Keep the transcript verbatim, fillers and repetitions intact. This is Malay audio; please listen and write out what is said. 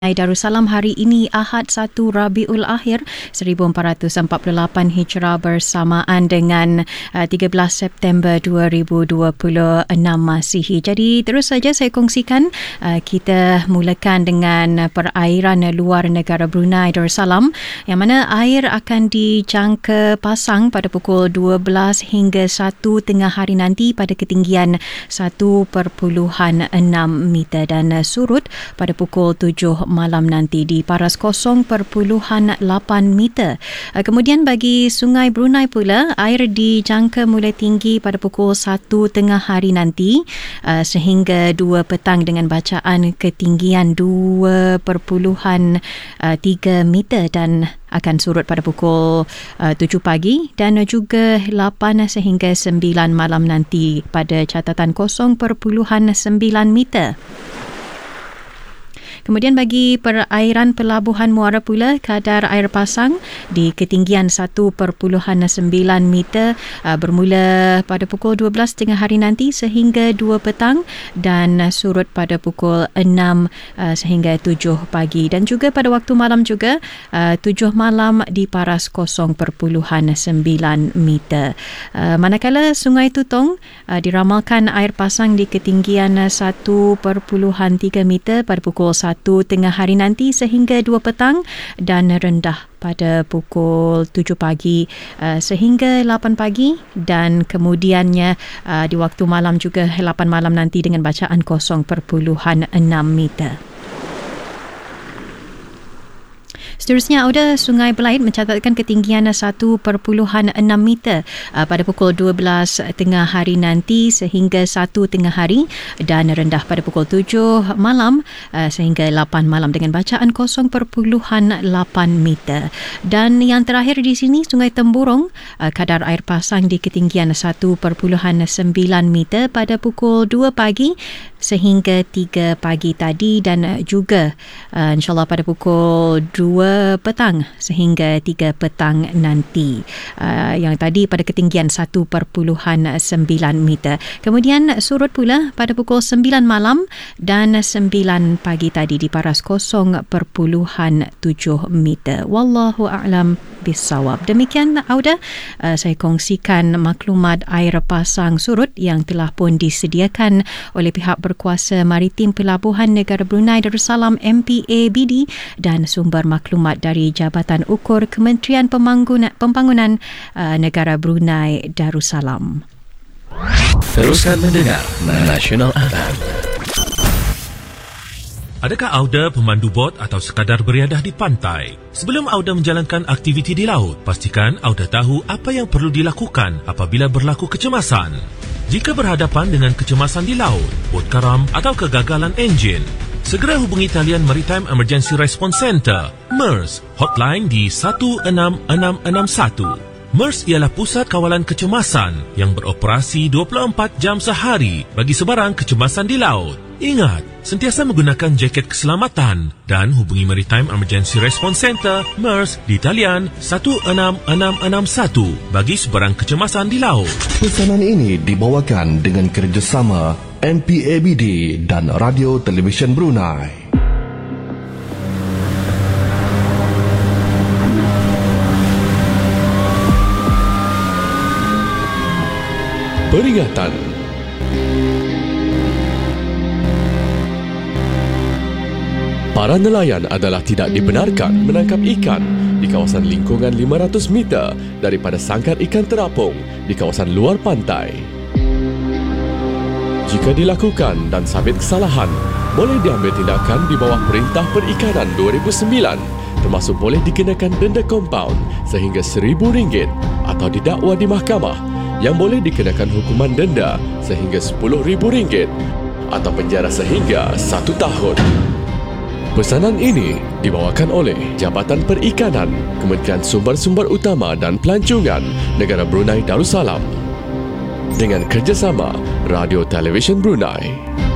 Darussalam hari ini Ahad satu Rabiul Akhir seribu empat ratus empat puluh lapan Hijrah bersamaan dengan uh, tiga belas September dua ribu dua puluh enam Masihi. Jadi terus saja saya kongsikan, uh, kita mulakan dengan perairan luar negara Brunei Darussalam yang mana air akan dijangka pasang pada pukul dua belas hingga satu tengah hari nanti pada ketinggian satu perpuluhan enam meter dan uh, surut pada pukul tujuh malam nanti di paras kosong perpuluhan lapan meter. Kemudian bagi Sungai Brunei pula, air dijangka mula tinggi pada pukul satu tengah hari nanti sehingga dua petang dengan bacaan ketinggian dua perpuluhan tiga meter dan akan surut pada pukul uh, tujuh pagi dan juga lapan sehingga sembilan malam nanti pada catatan kosong perpuluhan sembilan meter. Kemudian bagi perairan Pelabuhan Muara pula, kadar air pasang di ketinggian satu perpuluhan sembilan meter uh, bermula pada pukul dua belas tengah hari nanti sehingga dua petang dan surut pada pukul enam uh, sehingga tujuh pagi. Dan juga pada waktu malam juga uh, tujuh malam di paras kosong perpuluhan sembilan meter. Uh, manakala Sungai Tutong uh, diramalkan air pasang di ketinggian satu perpuluhan tiga meter pada pukul satu tengah hari nanti sehingga dua petang dan rendah pada pukul tujuh pagi uh, sehingga lapan pagi dan kemudiannya uh, di waktu malam juga lapan malam nanti dengan bacaan kosong perpuluhan enam meter. Seterusnya, Auda Sungai Belait mencatatkan ketinggian satu perpuluhan enam meter uh, pada pukul dua belas tengah hari nanti sehingga satu tengah hari dan rendah pada pukul tujuh malam uh, sehingga lapan malam dengan bacaan kosong perpuluhan lapan meter. Dan yang terakhir di sini, Sungai Temburong, uh, kadar air pasang di ketinggian satu perpuluhan sembilan meter pada pukul dua pagi sehingga tiga pagi tadi dan juga uh, insyaAllah pada pukul dua petang sehingga tiga petang nanti. Uh, yang tadi pada ketinggian satu perpuluhan sembilan meter. Kemudian surut pula pada pukul sembilan malam dan sembilan pagi tadi di paras kosong perpuluhan tujuh meter. Wallahu a'lam bissawab. Demikian, Auda, uh, saya kongsikan maklumat air pasang surut yang telah pun disediakan oleh pihak berkuasa maritim Pelabuhan Negara Brunei Darussalam M P A B D dan sumber maklumat dari Jabatan Ukur Kementerian Pembangunan, Pembangunan uh, Negara Brunei Darussalam. Teruskan mendengar National F M. Adakah Auda pemandu bot atau sekadar beriadah di pantai? Sebelum Auda menjalankan aktiviti di laut, pastikan Auda tahu apa yang perlu dilakukan apabila berlaku kecemasan. Jika berhadapan dengan kecemasan di laut, bot karam atau kegagalan enjin, segera hubungi talian Maritime Emergency Response Center, M E R S, hotline di satu enam enam enam satu. M E R S ialah pusat kawalan kecemasan yang beroperasi dua puluh empat jam sehari bagi sebarang kecemasan di laut. Ingat, sentiasa menggunakan jaket keselamatan dan hubungi Maritime Emergency Response Center, M E R S, di talian satu enam enam enam satu bagi sebarang kecemasan di laut. Pesanan ini dibawakan dengan kerjasama M P A B D dan Radio Television Brunei. Peringatan. Para nelayan adalah tidak dibenarkan menangkap ikan di kawasan lingkungan lima ratus meter daripada sangkar ikan terapung di kawasan luar pantai. Jika dilakukan dan sabit kesalahan, boleh diambil tindakan di bawah Perintah Perikanan dua ribu sembilan, termasuk boleh dikenakan denda kompaun sehingga seribu ringgit atau didakwa di mahkamah yang boleh dikenakan hukuman denda sehingga sepuluh ribu ringgit atau penjara sehingga satu tahun. Pesanan ini dibawakan oleh Jabatan Perikanan, Kementerian Sumber-Sumber Utama dan Pelancongan Negara Brunei Darussalam dengan kerjasama Radio Television Brunei.